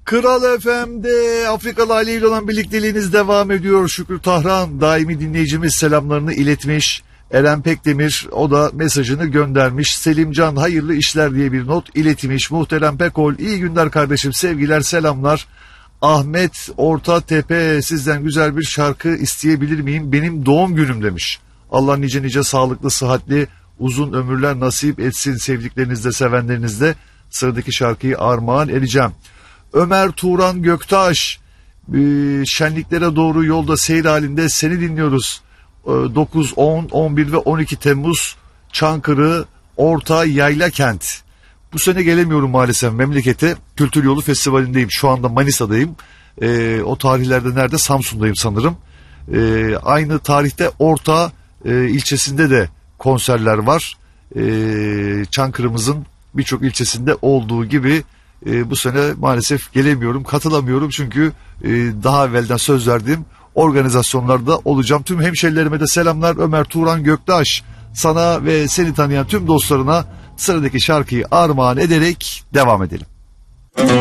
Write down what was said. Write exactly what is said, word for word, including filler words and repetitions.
Kral F M'de Afrikalı Ali ile olan birlikteliğiniz devam ediyor. Şükrü Tahran daimi dinleyicimiz selamlarını iletmiş. Eren Pekdemir o da mesajını göndermiş. Selimcan hayırlı işler diye bir not iletmiş. Muhterem Pekol iyi günler kardeşim, sevgiler selamlar. Ahmet Ortatepe sizden güzel bir şarkı isteyebilir miyim? Benim doğum günüm demiş. Allah nice nice sağlıklı, sıhhatli, uzun ömürler nasip etsin sevdiklerinizde, sevenlerinizde. Sıradaki şarkıyı armağan edeceğim. Ömer Turan Göktaş, şenliklere doğru yolda seyir halinde seni dinliyoruz. dokuz, on, on bir ve on iki Temmuz Çankırı Orta Yaylakent. Bu sene gelemiyorum maalesef memlekete. Kültür Yolu Festivali'ndeyim. Şu anda Manisa'dayım. E, o tarihlerde nerede? Samsun'dayım sanırım. E, aynı tarihte Orta e, ilçesinde de konserler var. E, Çankırı'mızın birçok ilçesinde olduğu gibi e, bu sene maalesef gelemiyorum, katılamıyorum. Çünkü e, daha evvelden söz verdiğim organizasyonlarda olacağım. Tüm hemşerilerime de selamlar. Ömer Turan Göktaş, sana ve seni tanıyan tüm dostlarına sıradaki şarkıyı armağan ederek devam edelim.